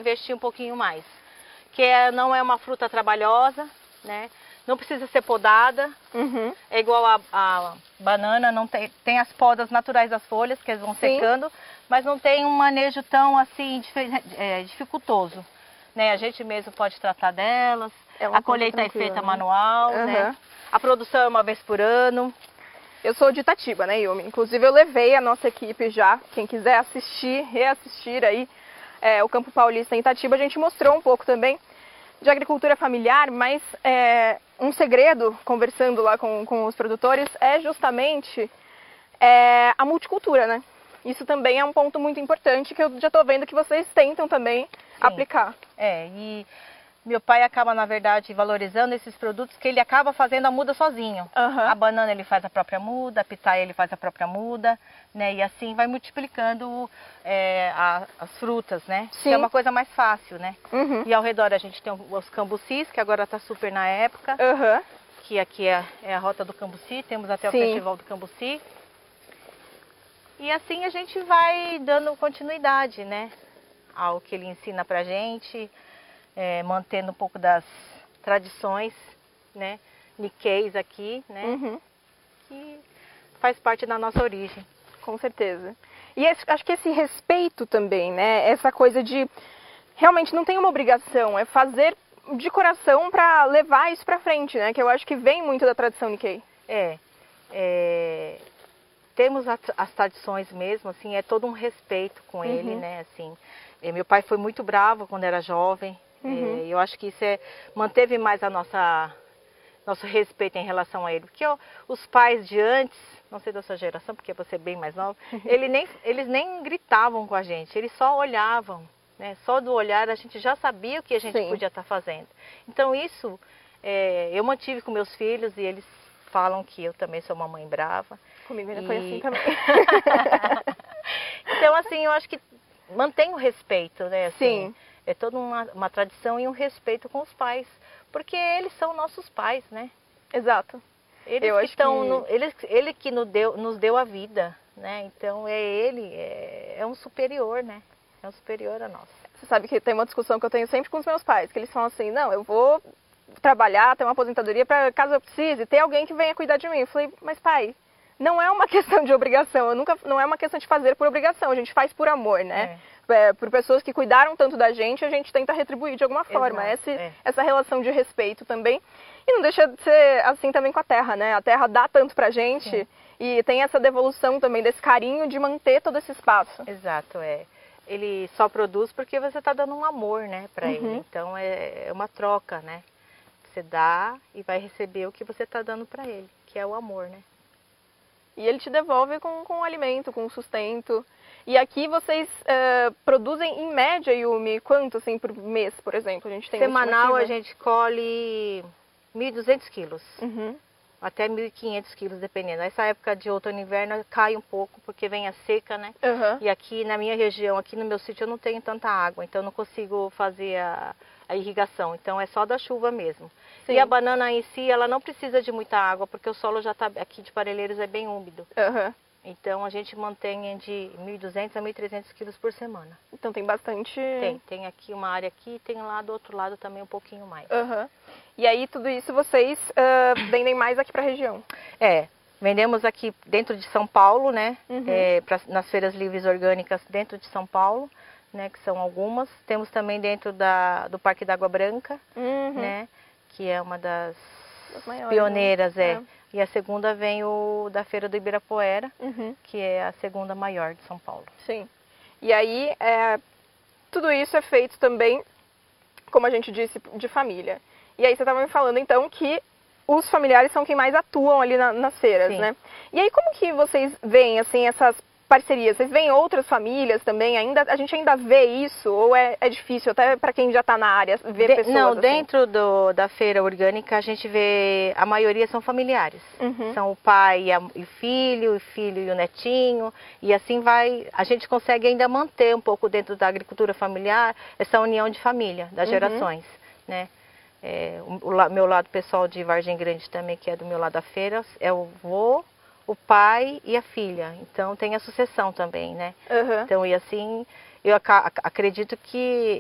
investir um pouquinho mais. Não é uma fruta trabalhosa, né? Não precisa ser podada. É igual a banana, não tem as podas naturais das folhas, que eles vão secando, mas não tem um manejo tão assim dificultoso. Né? A gente mesmo pode tratar delas, a colheita é feita manual, né? A produção é uma vez por ano. Eu sou de Itatiba, né, Yumi? Inclusive eu levei a nossa equipe já, quem quiser assistir, reassistir aí o Campo Paulista em Itatiba, a gente mostrou um pouco também de agricultura familiar, mas um segredo, conversando lá com os produtores, é justamente a multicultura, né? Isso também é um ponto muito importante que eu já estou vendo que vocês tentam também aplicar. E meu pai acaba, na verdade, valorizando esses produtos que ele acaba fazendo a muda sozinho. A banana ele faz a própria muda, a pitaia ele faz a própria muda, né? E assim vai multiplicando as frutas, né? Que é uma coisa mais fácil, né? E ao redor a gente tem os cambucis, que agora está super na época. Que aqui é a rota do cambuci, temos até o festival do cambuci. E assim a gente vai dando continuidade, né? Ao que ele ensina pra gente. Mantendo um pouco das tradições, né, Nikkeis aqui, né, que faz parte da nossa origem. Com certeza. E acho que esse respeito também, né, essa coisa de realmente não tem uma obrigação, é fazer de coração para levar isso para frente, né, que eu acho que vem muito da tradição Nikkei. Temos as tradições mesmo, assim, é todo um respeito com ele, né, assim. Meu pai foi muito bravo quando era jovem. Eu acho que isso manteve mais nosso respeito em relação a ele. Porque os pais de antes, não sei da sua geração, porque você é bem mais nova, eles nem gritavam com a gente, eles só olhavam. Né? Só do olhar a gente já sabia o que a gente podia estar fazendo. Então isso eu mantive com meus filhos e eles falam que eu também sou uma mãe brava. Comigo ainda foi assim também. Então assim, eu acho que mantém o respeito, né? Assim, é toda uma tradição e um respeito com os pais, porque eles são nossos pais, né? Exato. Ele que nos deu a vida, né? Então ele é um superior, né? É um superior a nós. Você sabe que tem uma discussão que eu tenho sempre com os meus pais, que eles falam assim, não, eu vou trabalhar, ter uma aposentadoria para caso eu precise, ter alguém que venha cuidar de mim. Eu falei, mas pai, não é uma questão de obrigação, não é uma questão de fazer por obrigação, a gente faz por amor, né? Por pessoas que cuidaram tanto da gente, a gente tenta retribuir de alguma forma. Essa relação de respeito também. E não deixa de ser assim também com a terra, né? A terra dá tanto pra gente e tem essa devolução também, desse carinho de manter todo esse espaço. Exato, Ele só produz porque você está dando um amor, né, pra ele. Então é uma troca, né? Você dá e vai receber o que você está dando pra ele, que é o amor, né? E ele te devolve com o alimento, com o sustento. E aqui vocês produzem em média, Yumi, quanto assim por mês, por exemplo? A gente tem semanal a gente colhe 1.200 quilos, até 1.500 quilos, dependendo. Essa época de outono e inverno cai um pouco, porque vem a seca, né? E aqui na minha região, aqui no meu sítio, eu não tenho tanta água, então eu não consigo fazer a irrigação. Então é só da chuva mesmo. E a banana em si, ela não precisa de muita água, porque o solo já está, aqui de Parelheiros é bem úmido. Então a gente mantém de 1.200 a 1.300 quilos por semana. Então tem bastante... Tem aqui uma área aqui, tem lá do outro lado também um pouquinho mais. E aí tudo isso vocês vendem mais aqui para a região? Vendemos aqui dentro de São Paulo, né? Nas feiras livres orgânicas dentro de São Paulo, né? Que são algumas. Temos também dentro do Parque da Água Branca, né? Que é uma das maiores, pioneiras, E a segunda vem da Feira do Ibirapuera, que é a segunda maior de São Paulo. Sim. E aí, tudo isso é feito também, como a gente disse, de família. E aí você estava me falando, então, que os familiares são quem mais atuam ali nas feiras, né? E aí, como que vocês veem, assim, essas parcerias? Vocês veem outras famílias também? A gente ainda vê isso? Ou é difícil, até para quem já está na área, ver pessoas Não, assim? dentro da feira orgânica a gente vê, a maioria são familiares. São o pai e o filho e o netinho. E assim vai, a gente consegue ainda manter um pouco dentro da agricultura familiar essa união de família, das gerações, né? O meu lado pessoal de Vargem Grande também, que é do meu lado da feira, é o vô, o pai e a filha, então tem a sucessão também, né? Então, e assim, eu acredito que